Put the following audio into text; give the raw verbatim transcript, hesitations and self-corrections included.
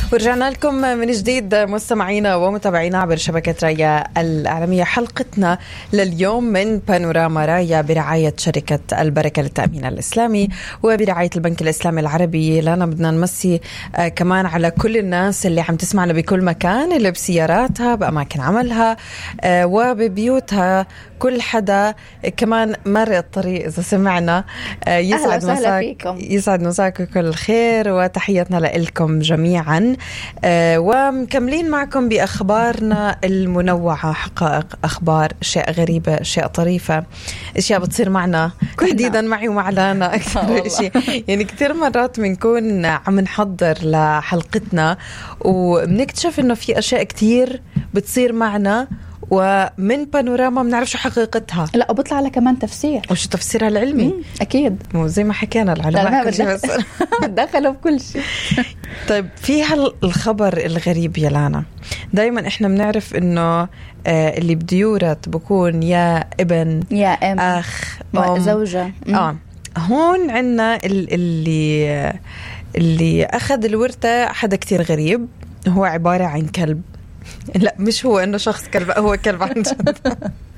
ورجعنا لكم من جديد مستمعينا ومتابعينا عبر شبكة رايا الإعلامية. حلقتنا لليوم من بانوراما رايا برعاية شركة البركة للتأمين الإسلامي وبرعاية البنك الإسلامي العربي. لنا بدنا نمسي آه كمان على كل الناس اللي عم تسمعنا بكل مكان، اللي بسياراتها، بأماكن عملها، آه وببيوتها، كل حدا كمان مر الطريق إذا سمعنا. آه يسعد مساك يسعد مساك كل خير، وتحياتنا لكم جميعا. آه ومكملين معكم بأخبارنا المنوعة، حقائق، أخبار، أشياء غريبة، أشياء طريفة، أشياء بتصير معنا تحديدا معي ومع لانا أكثر شيء. يعني كتير مرات بنكون عم نحضر لحلقتنا وبنكتشف إنه في أشياء كتير بتصير معنا ومن بانوراما بنعرف شو حقيقتها. لا وبطلع لها كمان تفسير، وشو تفسيرها العلمي. أكيد مو زي ما حكينا العلماء كل شيء بس دخلوا بكل شيء. طيب في هالخبر الغريب يا لانا، دايما إحنا بنعرف إنه آه اللي بده يورث بكون يا ابن يا أم أخ أم زوجة. آه هون عنا اللي اللي أخذ الورثة حدا كتير غريب، هو عبارة عن كلب. لا مش هو إنه شخص كلب، هو كلب عن جد.